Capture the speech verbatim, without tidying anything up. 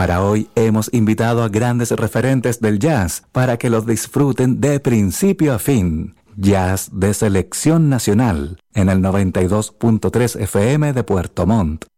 Para hoy hemos invitado a grandes referentes del jazz para que los disfruten de principio a fin. Jazz de selección nacional en el noventa y dos punto tres F M de Puerto Montt.